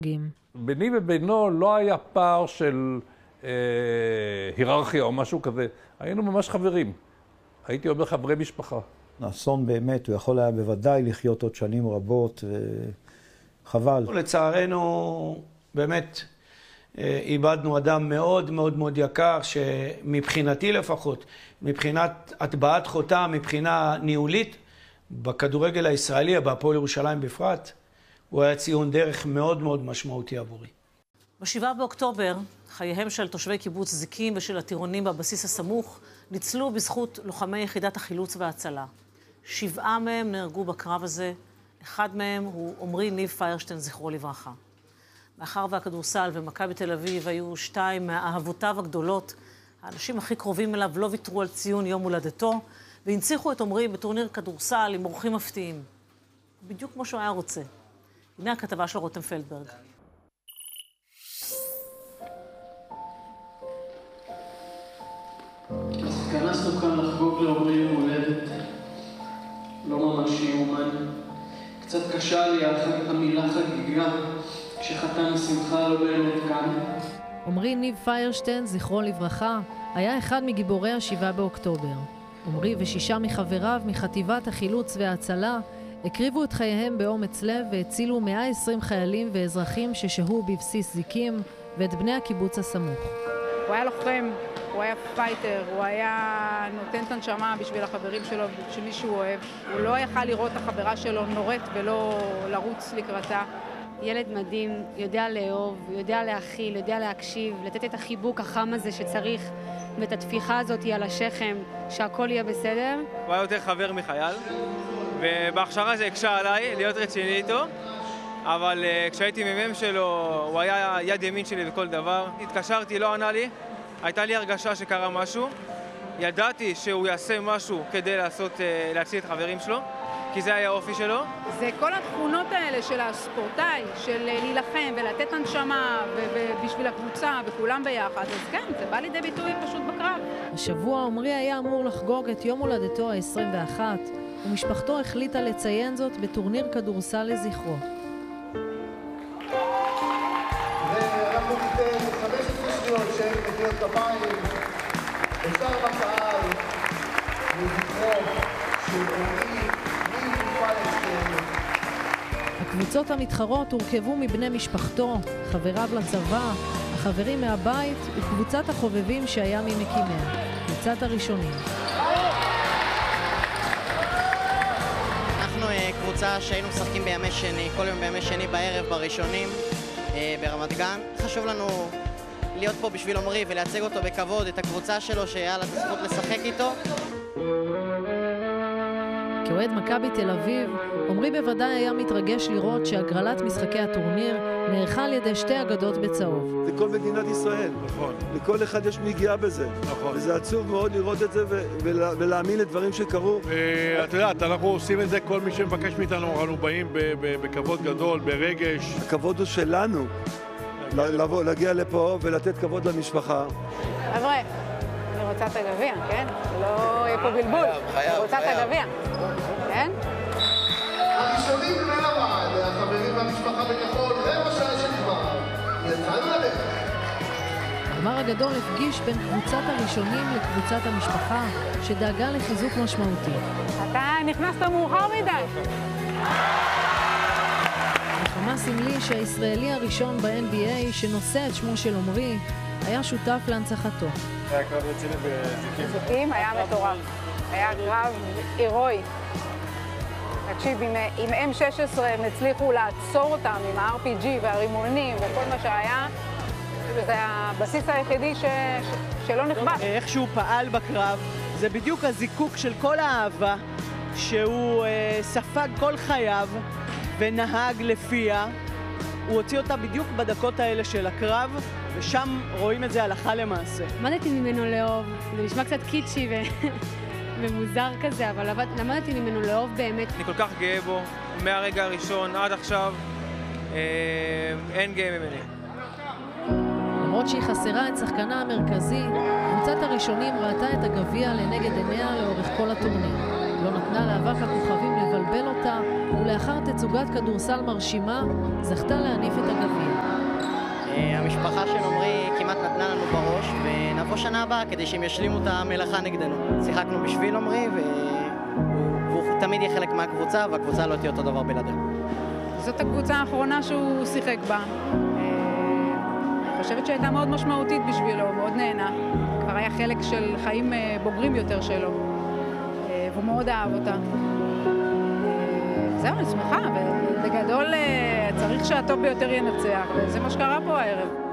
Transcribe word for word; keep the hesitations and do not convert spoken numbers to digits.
ביני ובינו לא היה פער של אה, היררכיה או משהו כזה. היינו ממש חברים. הייתי אומר חברי משפחה. אסון באמת, הוא יכול היה בוודאי לחיות עוד שנים רבות, וחבל. לצערנו, באמת, איבדנו אדם מאוד מאוד מאוד יקר, שמבחינתי לפחות, מבחינת הטבעת חותם, מבחינה ניהולית, בכדורגל הישראלי, בהפועל ירושלים בפרט, הוא היה ציון דרך מאוד מאוד משמעותי עבורי. בשבעה באוקטובר, חייהם של תושבי קיבוץ זיקים ושל הטירונים בבסיס הסמוך ניצלו בזכות לוחמי יחידת החילוץ וההצלה. שבעה מהם נהרגו בקרב הזה, אחד מהם הוא עומרי ניב פיירשטיין, זכרו לברכה. מאחר והכדורסל ומכבי תל אביב היו שתיים מהאהבותיו הגדולות, האנשים הכי קרובים אליו לא ויתרו על ציון יום הולדתו, והנציחו את עומרי בטורניר כדורסל עם אורחים מפתיעים. בדיוק כמו שהוא היה רוצה. הנה הכתבה של רותם פלדברג. אז התכנסנו כאן לחגוג לעומרי יום הולדת. לא ממש יאומן. קצת קשה לי המילה חגיגה, כשחתן השמחה לא באמת כאן. עומרי ניב פיירשטיין, זכרו לברכה, היה אחד מגיבורי השבעה באוקטובר. עומרי ושישה מחבריו מחטיבת החילוץ וההצלה הקריבו את חייהם באומץ לב והצילו מאה ועשרים חיילים ואזרחים ששהו בבסיס זיקים ואת בני הקיבוץ הסמוך. הוא היה לוחם, הוא היה פייטר, הוא היה נותן את הנשמה בשביל החברים שלו, בשביל מי שהוא אוהב. הוא לא יכל לראות את החברה שלו נורית ולא לרוץ לקראתה. ילד מדהים, יודע לאהוב, יודע להכיל, יודע להקשיב, לתת את החיבוק החם הזה שצריך, ואת התפיחה הזאת על השכם, שהכל יהיה בסדר. הוא היה יותר חבר מחייל, ובהכשרה זה הקשה עליי להיות רציני איתו, אבל uh, כשהייתי ממם שלו, הוא היה יד ימין שלי בכל דבר. התקשרתי, לא ענה לי, הייתה לי הרגשה שקרה משהו, ידעתי שהוא יעשה משהו כדי לעשות, uh, להציל את חברים שלו, כי זה היה האופי שלו. זה כל התכונות האלה של הספורטאי, של להילחם ולתת הנשמה בשביל הקבוצה וכולם ביחד, אז כן, זה בא לידי ביטוי פשוט בקרב. השבוע עומרי היה אמור לחגוג את יום הולדתו ה-עשרים ואחת, ומשפחתו החליטה לציין זאת בטורניר כדורסל לזכרו. ואנחנו ניתן חמש עשרה שניות של מחיאות כפיים, אפשר בקהל לזכרו של עומרי. הקבוצות המתחרות הורכבו מבני משפחתו, חבריו לצבא, החברים מהבית וקבוצת החובבים שהיה ממקימיה, קבוצת הראשונים. אנחנו קבוצה שהיינו משחקים בימי שני, כל יום בימי שני בערב בראשונים ברמת גן. חשוב לנו להיות פה בשביל עומרי ולייצג אותו בכבוד, את הקבוצה שלו שהיה לה זכות לשחק איתו. כאוהד מכבי תל אביב, עומרי בוודאי היה מתרגש לראות שהגרלת משחקי הטורניר נערכה על ידי שתי אגדות בצהוב. זה כל מדינת ישראל. נכון. לכל אחד יש נגיעה בזה. נכון. וזה עצוב מאוד לראות את זה ולהאמין לדברים שקרו. את יודעת, אנחנו עושים את זה, כל מי שמבקש מאיתנו, אנחנו באים בכבוד גדול, ברגש. הכבוד הוא שלנו. לבוא, להגיע לפה ולתת כבוד למשפחה. חבר'ה, אני רוצה את הגביע, כן? לא יהיה פה בלבול. אני רוצה את הגביע. כן? הראשונים בין הוועד, החברים והמשפחה בכחול, רבע שעה שכבר. יצאנו ללכת. הגמר הגדול הפגיש בין קבוצת הראשונים לקבוצת המשפחה, שדאגה לחיזוק משמעותי. אתה נכנסת מאוחר מדי. וכמה סמלי שהישראלי הראשון ב-אן בי איי שנושא את שמו של עומרי, היה שותף להנצחתו. היה קרב רציני בזיקים. זיקים היה מטורף. היה קרב הירואי. תקשיב, אם אם שש עשרה הם הצליחו לעצור אותם עם ה-אר פי ג'י והרימונים וכל מה שהיה, וזה הבסיס היחידי ש... ש... שלא נכבד. איך שהוא פעל בקרב, זה בדיוק הזיקוק של כל האהבה שהוא אה, ספג כל חייו ונהג לפיה. הוא הוציא אותה בדיוק בדקות האלה של הקרב, ושם רואים את זה הלכה למעשה. למדתי ממנו לאהוב, זה נשמע קצת קיצ'י ו... ומוזר כזה, אבל למדתי ממנו לאהוב באמת. אני כל כך גאה בו, מהרגע הראשון עד עכשיו, אה, אין גאה ממני. למרות שהיא חסרה את שחקנה המרכזי, קבוצת הראשונים ראתה את הגביע לנגד עיניה לאורך כל הטורניר. לא נתנה לאבק הכוכבים לבלבל לקבל אותה, ולאחר תצוגת כדורסל מרשימה, זכתה להניף את הגביע. המשפחה של עומרי כמעט נתנה לנו בראש, ונבוא שנה הבאה כדי שהם ישלימו את המלאכה נגדנו. שיחקנו בשביל עומרי, והוא תמיד יהיה חלק מהקבוצה, והקבוצה לא תהיה אותו דבר בלעדיו. זאת הקבוצה האחרונה שהוא שיחק בה. אני חושבת שהייתה מאוד משמעותית בשבילו, מאוד נהנה. כבר היה חלק של חיים בוגרים יותר שלו, והוא מאוד אהב אותה. זהו, אני שמחה, ובגדול צריך שהטוב ביותר ינצח, וזה מה שקרה פה הערב.